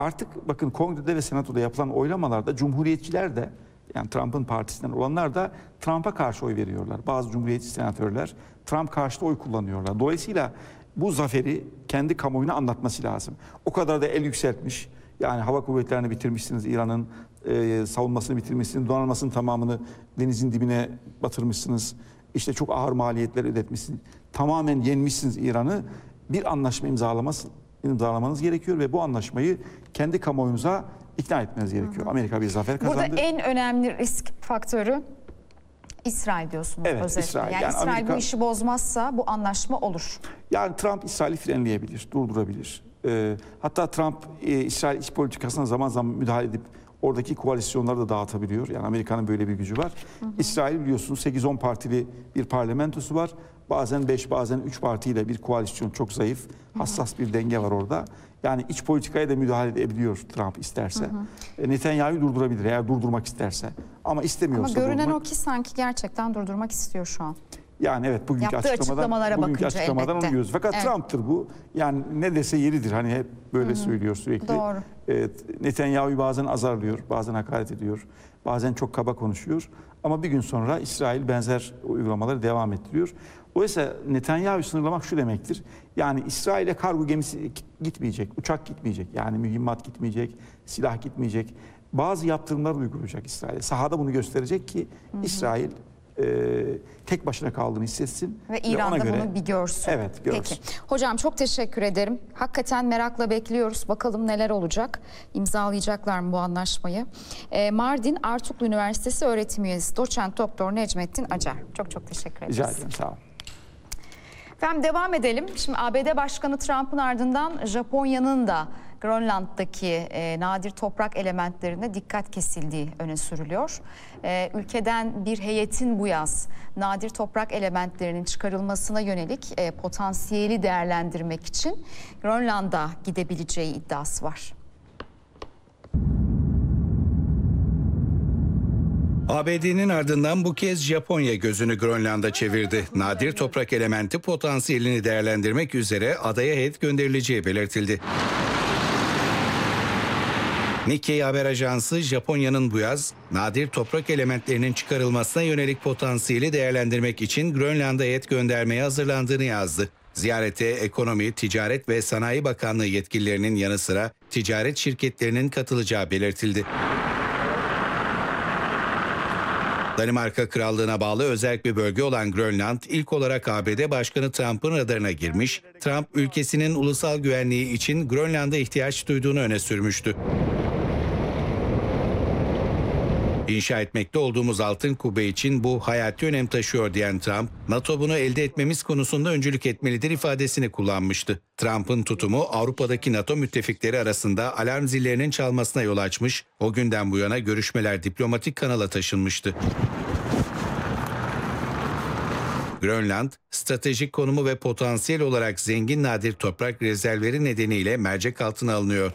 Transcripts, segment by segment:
Artık bakın kongrede ve senatoda yapılan oylamalarda cumhuriyetçiler de, yani Trump'ın partisinden olanlar da Trump'a karşı oy veriyorlar. Bazı cumhuriyetçi senatörler Trump karşıtı oy kullanıyorlar. Dolayısıyla bu zaferi kendi kamuoyuna anlatması lazım. O kadar da el yükseltmiş. Yani hava kuvvetlerini bitirmişsiniz, İran'ın savunmasını bitirmişsiniz, donanmasının tamamını denizin dibine batırmışsınız. İşte çok ağır maliyetler ödetmişsiniz. Tamamen yenmişsiniz İran'ı. Bir anlaşma imzalamanız gerekiyor ve bu anlaşmayı kendi kamuoyunuza ikna etmeniz gerekiyor. Amerika bir zafer kazandı. Burada en önemli risk faktörü İsrail diyorsunuz Evet, özetle. İsrail. Yani İsrail Amerika, bu işi bozmazsa bu anlaşma olur. Yani Trump İsrail'i frenleyebilir, durdurabilir. Hatta Trump İsrail iç politikasına zaman zaman müdahale edip oradaki koalisyonları da dağıtabiliyor. Yani Amerika'nın böyle bir gücü var. İsrail biliyorsunuz 8-10 partili bir parlamentosu var. Bazen 5, bazen 3 partiyle bir koalisyon, çok zayıf, hassas bir denge var orada. Yani iç politikaya da müdahale edebiliyor Trump isterse. Netanyahu'yu durdurabilir eğer durdurmak isterse. Ama istemiyorsa Ama görünen durdurmak. o ki sanki gerçekten durdurmak istiyor şu an. Yani evet, bugünkü Yaptığı açıklamalara bugünkü bakınca açıklamadan elbette. onu görüyoruz. Fakat Evet. Trump'tır bu. Yani ne dese yeridir. Hani hep böyle söylüyor sürekli. Doğru. Netanyahu'yu bazen azarlıyor, bazen hakaret ediyor, bazen çok kaba konuşuyor. Ama bir gün sonra İsrail benzer uygulamaları devam ettiriyor. Oysa Netanyahu'yu sınırlamak şu demektir. Yani İsrail'e kargo gemisi gitmeyecek, uçak gitmeyecek. Yani mühimmat gitmeyecek, silah gitmeyecek. Bazı yaptırımlar uygulayacak İsrail'e. Sahada bunu gösterecek ki İsrail tek başına kaldığını hissetsin. Ve İran da bunu bir görsün. Evet, görsün. Peki. Hocam çok teşekkür ederim. Hakikaten merakla bekliyoruz. Bakalım neler olacak. İmzalayacaklar mı bu anlaşmayı? Mardin Artuklu Üniversitesi öğretim üyesi doçent doktor Necmettin Acar. Çok çok teşekkür ederiz. Rica ederim, sağ olun. Efendim devam edelim. Şimdi ABD Başkanı Trump'ın ardından Japonya'nın da Grönland'daki nadir toprak elementlerine dikkat kesildiği öne sürülüyor. Ülkeden bir heyetin bu yaz nadir toprak elementlerinin çıkarılmasına yönelik potansiyeli değerlendirmek için Grönland'a gidebileceği iddiası var. ABD'nin ardından bu kez Japonya gözünü Grönland'a çevirdi. Nadir toprak elementi potansiyelini değerlendirmek üzere adaya heyet gönderileceği belirtildi. Nikkei haber ajansı Japonya'nın bu yaz nadir toprak elementlerinin çıkarılmasına yönelik potansiyeli değerlendirmek için Grönland'a heyet göndermeye hazırlandığını yazdı. Ziyarete Ekonomi, Ticaret ve Sanayi Bakanlığı yetkililerinin yanı sıra ticaret şirketlerinin katılacağı belirtildi. Danimarka Krallığı'na bağlı özerk bir bölge olan Grönland ilk olarak ABD Başkanı Trump'ın radarına girmiş. Trump ülkesinin ulusal güvenliği için Grönland'a ihtiyaç duyduğunu öne sürmüştü. İnşa etmekte olduğumuz altın kubbe için bu hayati önem taşıyor diyen Trump, NATO bunu elde etmemiz konusunda öncülük etmelidir ifadesini kullanmıştı. Trump'ın tutumu Avrupa'daki NATO müttefikleri arasında alarm zillerinin çalmasına yol açmış, o günden bu yana görüşmeler diplomatik kanala taşınmıştı. Grönland, stratejik konumu ve potansiyel olarak zengin nadir toprak rezervleri nedeniyle mercek altına alınıyor.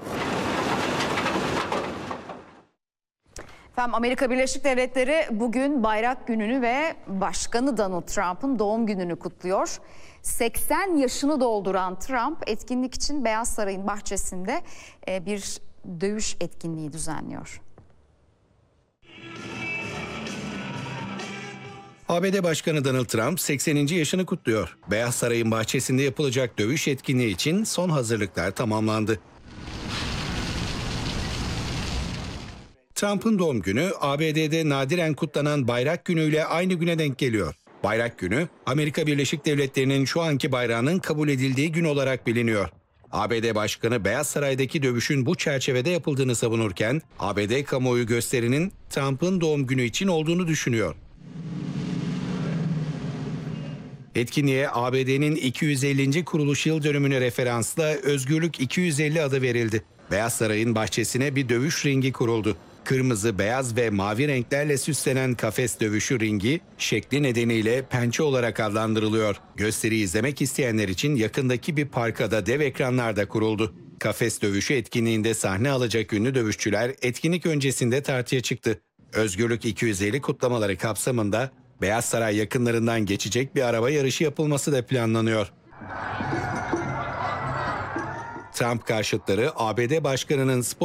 Efendim Amerika Birleşik Devletleri bugün Bayrak Günü'nü ve Başkanı Donald Trump'ın doğum gününü kutluyor. 80 yaşını dolduran Trump etkinlik için Beyaz Saray'ın bahçesinde bir dövüş etkinliği düzenliyor. ABD Başkanı Donald Trump 80. yaşını kutluyor. Beyaz Saray'ın bahçesinde yapılacak dövüş etkinliği için son hazırlıklar tamamlandı. Trump'ın doğum günü ABD'de nadiren kutlanan Bayrak Günü ile aynı güne denk geliyor. Bayrak Günü, Amerika Birleşik Devletleri'nin şu anki bayrağının kabul edildiği gün olarak biliniyor. ABD Başkanı Beyaz Saray'daki dövüşün bu çerçevede yapıldığını savunurken, ABD kamuoyu gösterinin Trump'ın doğum günü için olduğunu düşünüyor. Etkinliğe ABD'nin 250. kuruluş yıl dönümüne referansla Özgürlük 250 adı verildi. Beyaz Saray'ın bahçesine bir dövüş ringi kuruldu. Kırmızı, beyaz ve mavi renklerle süslenen kafes dövüşü ringi şekli nedeniyle pençe olarak adlandırılıyor. Gösteriyi izlemek isteyenler için yakındaki bir parkada dev ekranlarda kuruldu. Kafes dövüşü etkinliğinde sahne alacak ünlü dövüşçüler etkinlik öncesinde tartıya çıktı. Özgürlük 250 kutlamaları kapsamında Beyaz Saray yakınlarından geçecek bir araba yarışı yapılması da planlanıyor. Trump karşıtları ABD Başkanı'nın spor